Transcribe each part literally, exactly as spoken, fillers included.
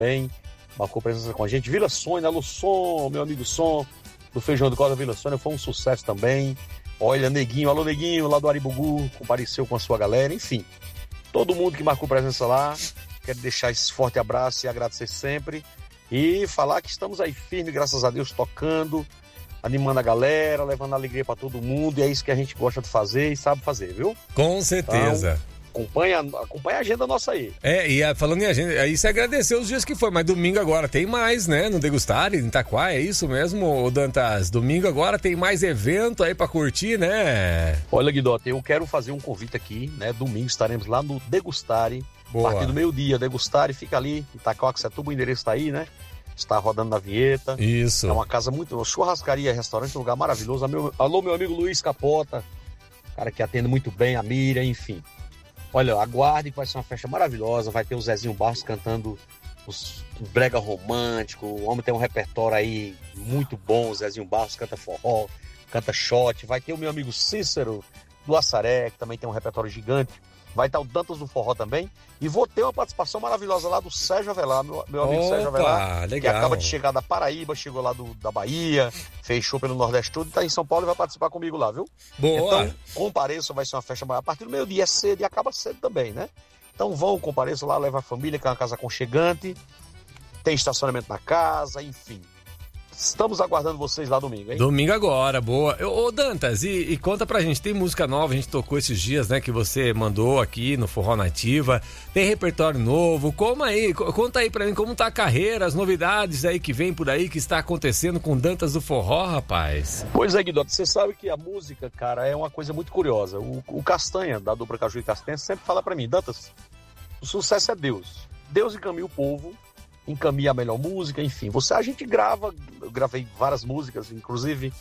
também, marcou presença com a gente. Vila Sônia, alô Som, meu amigo Som, do Feijão do Corda Vila Sônia, foi um sucesso também. Olha, Neguinho, alô Neguinho, lá do Aribugu, compareceu com a sua galera, enfim. Todo mundo que marcou presença lá, quero deixar esse forte abraço e agradecer sempre. E falar que estamos aí firmes, graças a Deus, tocando, animando a galera, levando alegria para todo mundo. E é isso que a gente gosta de fazer e sabe fazer, viu? Com certeza. Então, Acompanha, acompanha a agenda nossa aí. É, e a, falando em agenda, aí você agradeceu os dias que foi, mas domingo agora tem mais, né? No Degustar, em Itaquá, é isso mesmo, Dantas? Domingo agora tem mais evento aí pra curtir, né? Olha, Guidotti, eu quero fazer um convite aqui, né? Domingo estaremos lá no Degustar, a partir do meio-dia. Degustar fica ali, Itaquá, o endereço tá aí, né? Está rodando na vinheta. Isso. É uma casa muito... Uma churrascaria, restaurante, um lugar maravilhoso. Alô, meu amigo Luiz Capota, cara que atende muito bem, a Miriam, enfim. Olha, aguarde que vai ser uma festa maravilhosa, vai ter o Zezinho Barros cantando os, o brega romântico, o homem tem um repertório aí muito bom, o Zezinho Barros canta forró, canta shot, vai ter o meu amigo Cícero do Assaré, que também tem um repertório gigante, vai estar o Dantas do Forró também, e vou ter uma participação maravilhosa lá do Sérgio Avelar, meu, meu amigo Opa, Sérgio Avelar, legal. que acaba de chegar da Paraíba, chegou lá do, da Bahia, fechou pelo Nordeste todo, está em São Paulo e vai participar comigo lá, viu? Boa. Então, compareçam, vai ser uma festa a partir do meio-dia, é cedo e acaba cedo também, né? Então vão, compareçam lá, leva a família, que é uma casa aconchegante, tem estacionamento na casa, enfim. Estamos aguardando vocês lá domingo, hein? Domingo agora, boa. Ô, Dantas, e, e conta pra gente, tem música nova, a gente tocou esses dias, né, que você mandou aqui no Forró Nativa, tem repertório novo, como aí, conta aí pra mim como tá a carreira, as novidades aí que vem por aí, que está acontecendo com Dantas do Forró, rapaz. Pois é, Guidotti, você sabe que a música, cara, é uma coisa muito curiosa. O, o Castanha, da dupla Caju e Castanha, sempre fala pra mim, Dantas, o sucesso é Deus. Deus encaminha o povo, encaminha a melhor música, enfim. Você, a gente grava, eu gravei várias músicas, inclusive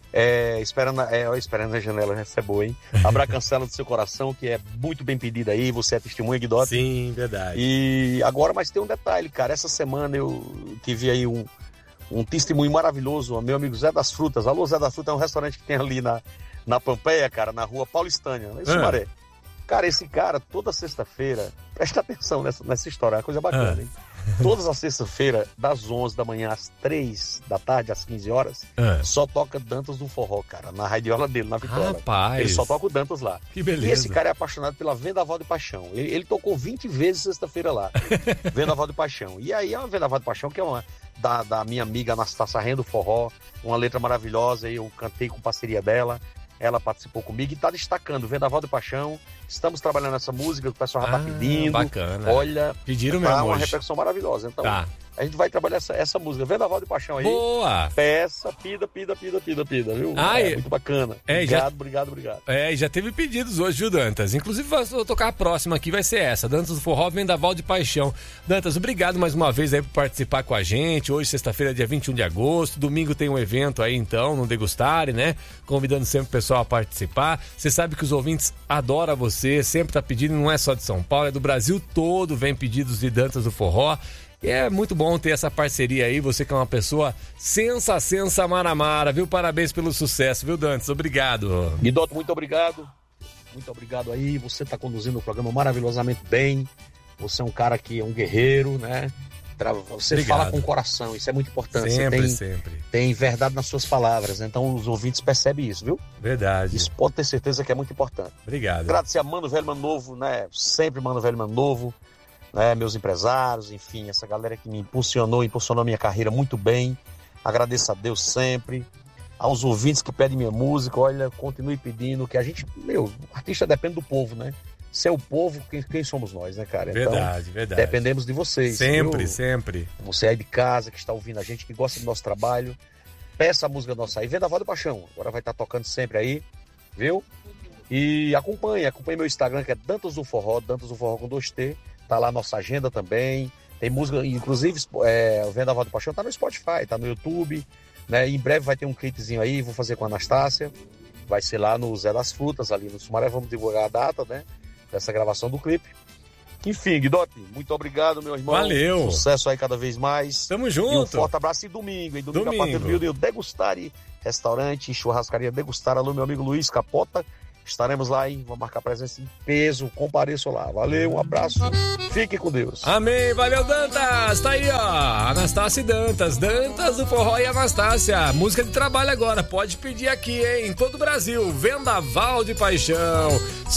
é, Esperando, é, Esperando na Janela, essa é boa, hein? Abra a Cancela do Seu Coração, que é muito bem pedida aí, você é testemunha, Guidotti. Sim, verdade. E agora, mas tem um detalhe, cara, essa semana eu tive aí um, um testemunho maravilhoso, o meu amigo Zé das Frutas. Alô, Zé das Frutas é um restaurante que tem ali na, na Pampeia, cara, na rua Paulistânia, lá em Sumaré. Ah. Cara, esse cara, toda sexta-feira, presta atenção nessa, nessa história, é uma coisa bacana, ah. hein? Todas as sextas-feiras, das onze da manhã às três da tarde, às quinze horas, ah. só toca Dantas do Forró, cara, na radiola dele, na Vitória. Rapaz. Ele só toca o Dantas lá. Que beleza. E esse cara é apaixonado pela Vendaval de Paixão. Ele, ele tocou vinte vezes sexta-feira lá. Vendaval de Paixão. E aí é uma Vendaval de Paixão que é uma da, da minha amiga Anastácia Rainha do Forró, uma letra maravilhosa, eu cantei com parceria dela. Ela participou comigo e está destacando Vendaval de Paixão. Estamos trabalhando essa música, o pessoal já está ah, pedindo. Bacana. Olha, pediram tá mesmo uma hoje. repercussão maravilhosa. Então, tá. a gente vai trabalhar essa, essa música, Vendaval de Paixão aí. Boa! Peça, pida, pida, pida, pida, pida, viu? Ah, é, é muito bacana. É, obrigado, já... obrigado, obrigado. É, já teve pedidos hoje, viu, Dantas? Inclusive, vou tocar a próxima aqui, vai ser essa, Dantas do Forró, Vendaval de Paixão. Dantas, obrigado mais uma vez aí por participar com a gente. Hoje, sexta-feira, dia vinte e um de agosto. Domingo tem um evento aí, então, no Degustar, né? Convidando sempre o pessoal a participar. Você sabe que os ouvintes adoram você, sempre tá pedindo, não é só de São Paulo, é do Brasil todo, vem pedidos de Dantas do Forró. E é muito bom ter essa parceria aí, você que é uma pessoa sensa, sensa, maramara, viu? Parabéns pelo sucesso, viu, Dantas? Obrigado. Guidoto, muito obrigado. Muito obrigado aí, você tá conduzindo o programa maravilhosamente bem. Você é um cara que é um guerreiro, né? Você obrigado. Fala com o coração, isso é muito importante. Sempre, você tem, sempre. Tem verdade nas suas palavras, então os ouvintes percebem isso, viu? Verdade. Isso pode ter certeza que é muito importante. Obrigado. Agradecer a Mano Velho Mano Novo, né? Sempre Mano Velho Mano Novo, né? Meus empresários, enfim, essa galera que me impulsionou, impulsionou a minha carreira muito bem. Agradeço a Deus sempre. Aos ouvintes que pedem minha música, olha, continue pedindo, que a gente, meu, artista depende do povo, né? Se é o povo, quem, quem somos nós, né, cara? Verdade, então, verdade. Dependemos de vocês. Sempre, viu? sempre. Você aí de casa, que está ouvindo a gente, que gosta do nosso trabalho, peça a música nossa aí, Vendaval de Paixão. Agora vai estar tocando sempre aí, viu? E acompanhe, acompanhe meu Instagram, que é Dantas do Forró, Dantas do Forró com dois T. Tá lá a nossa agenda também. Tem música, inclusive, é, o Vendaval de Paixão tá no Spotify, tá no YouTube, né? E em breve vai ter um clipezinho aí, vou fazer com a Anastácia. Vai ser lá no Zé das Frutas, ali no Sumaré, vamos divulgar a data, né? Dessa gravação do clipe. Enfim, Guidotti, muito obrigado, meu irmão. Valeu. Sucesso aí cada vez mais. Tamo junto. E um forte abraço. E domingo, hein? Domingo, domingo. A partir do Degustar, restaurante, churrascaria Degustar. Alô, meu amigo Luiz Capota. Estaremos lá, hein? Vamos marcar presença em peso. Compareço lá. Valeu, um abraço. Fique com Deus. Amém. Valeu, Dantas. Tá aí, ó. Anastácia e Dantas. Dantas do Forró e Anastácia. Música de trabalho agora. Pode pedir aqui, hein? Em todo o Brasil. Vendaval de Paixão.